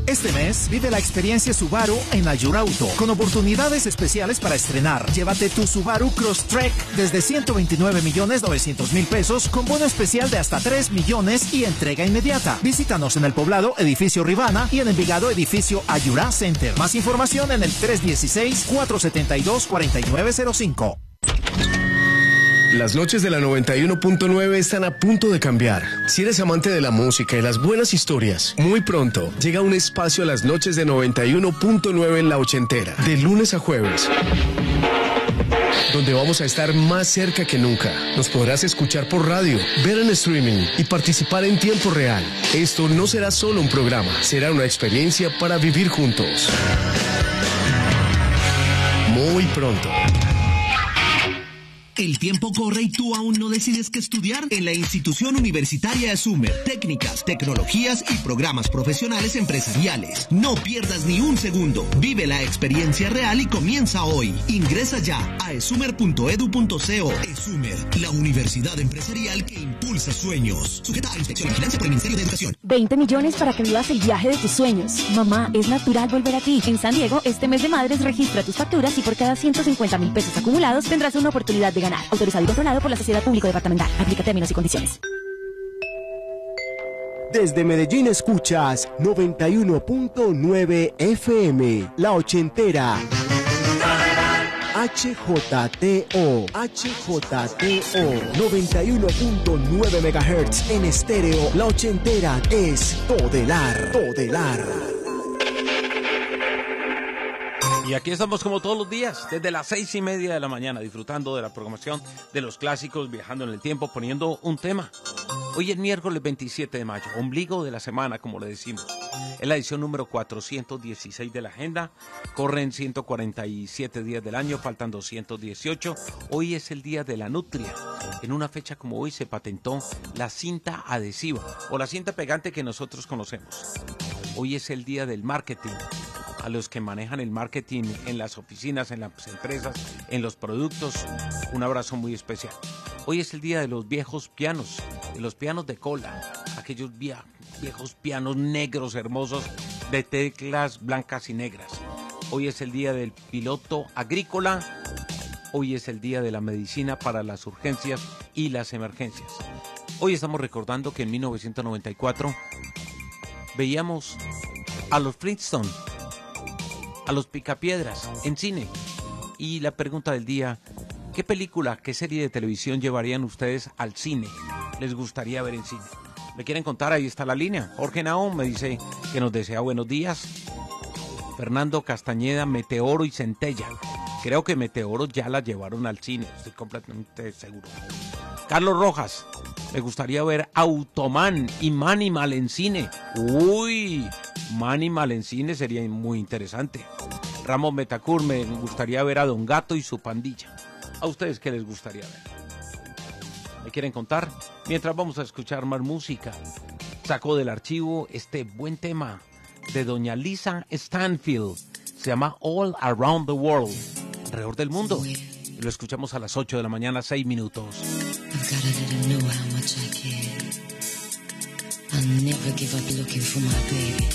Este mes vive la experiencia Subaru en Ayurauto con oportunidades especiales para estrenar. Llévate tu Subaru Crosstrek desde 129.900.000 pesos con bono especial de hasta 3 millones y entrega inmediata. Visítanos en el Poblado, edificio Rivana, y en Envigado, edificio Ayurá Center. Más información en el 316-472-4905. Las noches de la 91.9 están a punto de cambiar. Si eres amante de la música y las buenas historias, muy pronto llega un espacio a las noches de 91.9 en La Ochentera, de lunes a jueves, donde vamos a estar más cerca que nunca. Nos podrás escuchar por radio, ver en streaming y participar en tiempo real. Esto no será solo un programa, será una experiencia para vivir juntos. Muy pronto. El tiempo corre y tú aún no decides qué estudiar. En la institución universitaria ESUMER, técnicas, tecnologías y programas profesionales empresariales. No pierdas ni un segundo. Vive la experiencia real y comienza hoy. Ingresa ya a esumer.edu.co. ESUMER, la universidad empresarial que impulsa sueños. Sujeta a inspección y vigilancia por el Ministerio de Educación. 20 millones para que vivas el viaje de tus sueños. Mamá, es natural volver a ti. En San Diego, este mes de madres registra tus facturas y por cada 150.000 pesos acumulados tendrás una oportunidad de ganar. Autorizado y controlado por la Sociedad Público Departamental. Aplica términos y condiciones. Desde Medellín escuchas 91.9 FM, La Ochentera. HJTO, 91.9 MHz en estéreo. La Ochentera es Todelar, Todelar. Y aquí estamos como todos los días, desde las 6:30 de la mañana, disfrutando de la programación de los clásicos, viajando en el tiempo, poniendo un tema. Hoy es miércoles 27 de mayo, ombligo de la semana, como le decimos. Es la edición número 416 de la agenda. Corren 147 días del año, faltan 218. Hoy es el día de la nutria. En una fecha como hoy se patentó la cinta adhesiva, o la cinta pegante que nosotros conocemos. Hoy es el día del marketing. A los que manejan el marketing en las oficinas, en las empresas, en los productos, un abrazo muy especial. Hoy es el día de los viejos pianos, de los pianos de cola, aquellos viejos pianos negros hermosos de teclas blancas y negras. Hoy es el día del piloto agrícola. Hoy es el día de la medicina para las urgencias y las emergencias. Hoy estamos recordando que en 1994 veíamos a los Flintstones, a los Picapiedras en cine. Y la pregunta del día: ¿qué película, qué serie de televisión llevarían ustedes al cine? ¿Les gustaría ver en cine? ¿Me quieren contar? Ahí está la línea. Jorge Naón me dice que nos desea buenos días. Fernando Castañeda, Meteoro y Centella. Creo que Meteoro ya la llevaron al cine, estoy completamente seguro. Carlos Rojas, me gustaría ver Automan y Manimal en cine. Uy, Manimal en cine sería muy interesante. Ramos Metacur, me gustaría ver a Don Gato y su pandilla. ¿A ustedes qué les gustaría ver? ¿Me quieren contar? Mientras vamos a escuchar más música. Saco del archivo este buen tema de doña Lisa Stanfield. Se llama All Around the World, alrededor del mundo. Y lo escuchamos a las 8 de la mañana, 6 minutos. I've gotta let her know how much I care. I'll never give up looking for my baby.